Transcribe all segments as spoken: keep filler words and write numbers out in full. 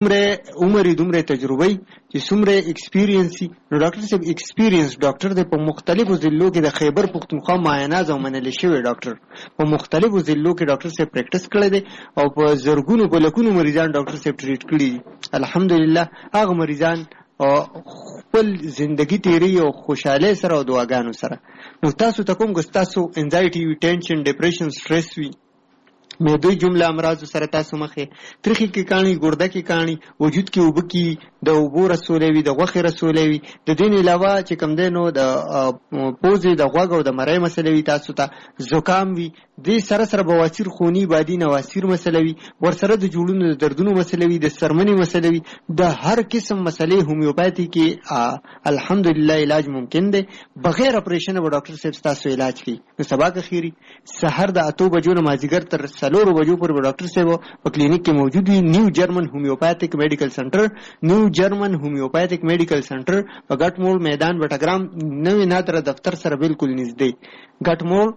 څومره عمر دومره تجربه چې څومره ایکسپیرینس نو ډاکټر صاحب ایکسپیرینس ډاکټر د په مختلفو ضلعو کې د خیبر پختونخوا معاینات او منل شوی ډاکټر په مختلفو ضلعو کې ډاکټر صاحب پریکټس کړی دی او په زرګونو په لکونو مریضان ډاکټر صاحب ټریټ کړي دي الحمدلله هغه مریضان خپل زندگی تیری او خوشاله سره او دعاګانو سره نو تاسو ته کوم ګستاسو انزایټي وی ټینشن ډیپریشن سټرس وی مې دوی جمله امراض سره تاسو مخه ترخی کې کانی ګرده کې کانی وجود کې وب کې د وبو رسولې وي د غوخه رسولې وي د دین علاوه چې کم دینو د پوزې د غوګ او د مړې مسلې وي تاسو ته زکام وي د سره سره بواسیر خونی بادي نواسیر مسلې وي ور سره د جوړونو د دردونو مسلې وي د سرمنې مسلې وي د هر قسم مسلې هومیوپاثي کې الحمدلله علاج ممکن دی بغیر اپریشن به ډاکټر صاحب تاسو علاج کوي نو سبا که خيري سحر د اتو بجو نه مازیګر تر څلور بجو پر ډاکټر صاحب په کلینیک کې موجود وي نیو جرمن هومیوپاثیک میډیکل سنټر نیو جرمن هومیوپاثیک میډیکل سنټر په ګټ مول میدان وټګرام نوې نادر دفتر سره بالکل نږدې ګټ مول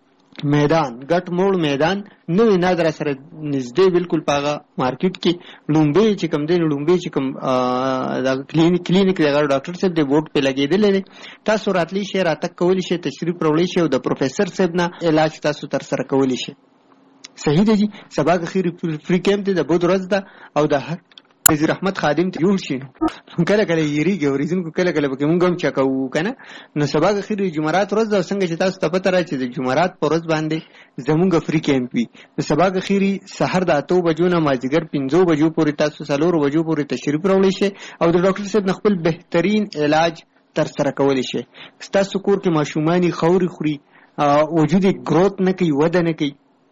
میدان ګټ مول میدان نوې نادر سره نږدې بالکل پاغه مارکیټ کې لومبي چې کوم دین لومبي چې کوم د کلینیک کلینیک د ډاکټر صاحب د بورډ په لګیدل دي تاسو راتلی شي راته کولی شي تشریف وروړي شي او د پروفیسور صاحب نه علاج تاسو تر سره کولی شي صحیح دی جی سبا که خیر فری کیمپ دی د بود ورځ ده او د وزیر احمد خادم ته جوړ شي کله کله یریږي او ریزن کو کله کله به موږ هم چکاو کنه نو سبا که خیر جمعرات ورځ ده څنګه چې تاسو ته پته راځي د جمعرات پر ورځ باندې زمونږ فری کیمپ وي نو سبا که خیر سحر د اتو بجو نه مازیګر پنځو بجو پورې تاسو څلور بجو پورې تشریف راوړئ شي او د ډاکټر صاحب خپل بهترین علاج تر سره کولی شي تاسو کور کې ماشومانی خوري خوري وجود گروث نه کوي وده نه کوي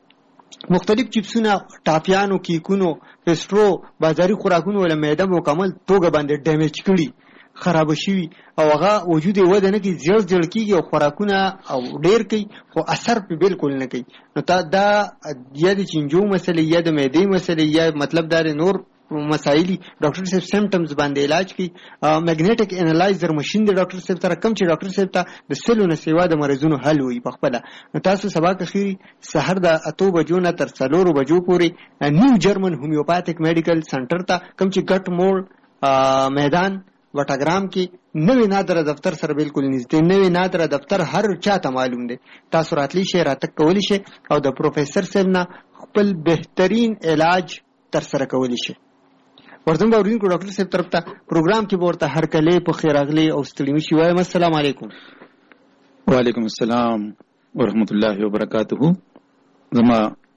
مختلف چپسونه ټاپیانو کیکونو پسترو بازاري خوراکونو ول معده مکمل توګه باندې ډیمیج کړي خراب شي او هغه وجود یې ود نه کی زیړ زیړ کیږي او خوراکونه او ډیر کوي خو اثر په بالکل نه کوي نو تا دا یا د چینجو مسلې یا د معدې مسلې یا مطلب دا نور مسایلی ډاکټر صاحب سیمټمز باندې علاج کوي میګنیټک انالایزر ماشين د ډاکټر صاحب سره کم چې ډاکټر صاحب ته د سلونه سیوا د مریضونو حل وي په خپل نو تاسو سبا که خيري سحر د اتو بجو نه تر څلور بجو پورې نیو جرمن هومیوپاثیک میډیکل سنټر ته کم چې ګټ مول میدان وټګرام کې نوې نادر دفتر سره بالکل نږدې نوې نادر دفتر هر چاته معلوم دی تاسو راتلی شي راته کولی شي او د پروفیسور صاحب نه خپل بهترین علاج تر سره کولی شي ورته باورین کو ډاکټر صاحب طرف ته پروګرام کې ورته هر کله په خیر اغلی او ستړي مشي وایم السلام علیکم وعلیکم السلام ورحمت الله وبرکاته زما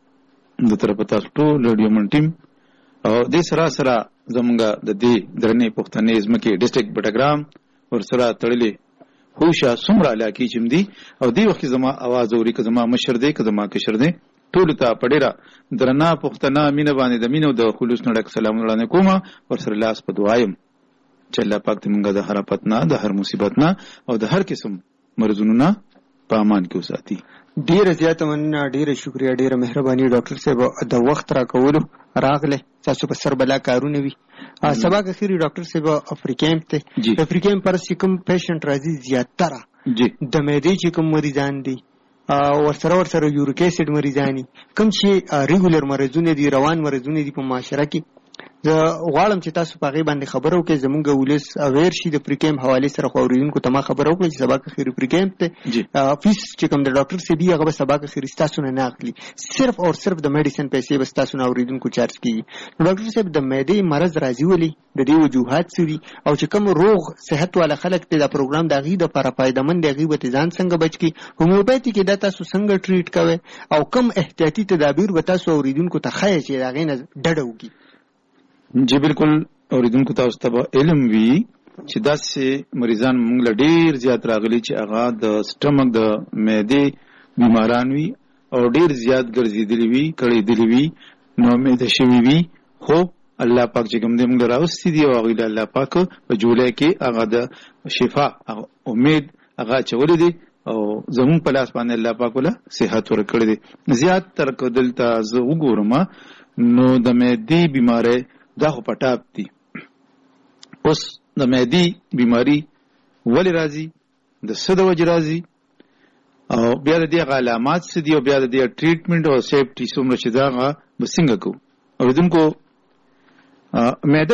د طرف ته ټول ریډیو من ټیم او د سره سره زمونږ د دې درنې پښتنې ځمکې ډیسټریکټ بټګرام ور سره تړلې هوښه سمرا علاقې چم دي او دې وخت زما आवाज اوري که زما مشر دی که زما کشر دی ټول ته پډیرا درنا پښتنه مینه باندې د مینو د خلوص نړک سلام وړاندې کومه ور سره لاس په دعایم چې الله پاک دې موږ د هر آفت نه د هر مصیبت نه او د هر قسم مرزونو نه په امان کې وساتي ډیره زیاته مننه ډیره شکریا ډیره مهرباني ډاکټر صاحب د وخت را کولو راغله تاسو په سر بلا کارونه وي سبا که خيري ډاکټر صاحب افریقیم ته افریقیم پر سکم پیشنټ راځي زیاتره د معدې چې کوم مریضان دي ورسره ورسره یوریک اسید مریضانی کوم چې ریګولر مریضونه دي روان مریضونه دي په معاشره کې زه غواړم چې تاسو په غي باندې خبرو کې زمونږ ولس اویر شي د پریکیم حواله سره خورینکو ته ما خبرو کوم چې سبا کې خیر پریکیم ته فیس چې کوم د ډاکټر سی بي هغه سبا کې خیر تاسو نه ناخلي صرف او صرف د میډیسن پیسې بس تاسو نه اوریدونکو چارج کیږي ډاکټر صاحب د معدې مرز راځي ولي د دې وجوهات سری او چې کوم روغ صحت والا خلک ته دا پروګرام د غي د لپاره فائدمن دی غي به ځان څنګه بچ کی هومیوپاثي کې دا تاسو څنګه ټریټ کوئ او کم احتیاطي تدابیر به تاسو اوریدونکو ته خای چې دا غي نه ډډوږي جی بالکل اوریدونکو تاسو ته علم وی چې داسې مریضان موږ له ډیر زیات راغلي چې هغه د سټمک د معدې بیماران وي او ډیر زیات ګرځېدلي وي کړېدلي وي نو معده شوي وي خو الله پاک چې کوم دې موږ راوستي دي او هغه الله پاک په جولای کې هغه د شفا امید هغه چولې دي او زمون په لاس باندې الله پاک ولا صحت ورکړي دي زیات تر کدل ته زه وګورم نو د معدې بیماری دا خو پټاپ دي اوس د معدې بیماری ولې راځي د څه د وجې راځي او بیا د دې علامات څه دي او بیا د دې ټریټمنټ او سیفټي څومره چې دا به څنګه کوو اوریدونکو معده